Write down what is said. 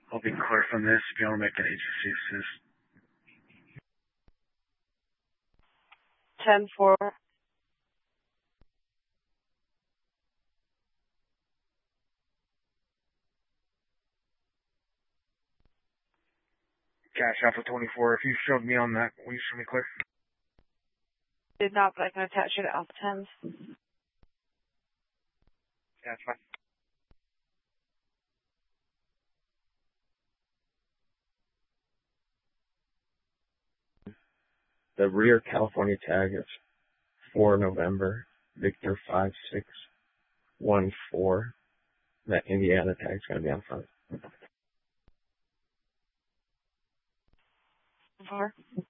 I'll be clear from this if you want to make an agency assist. 10-4. Cash Alpha 24, if you showed me on that, will you show me clear? Did not, but I can attach you to Alpha 10s. Yeah, that's fine. The rear California tag is 4 November, Victor 5614. That Indiana tag's going to be on front. 4.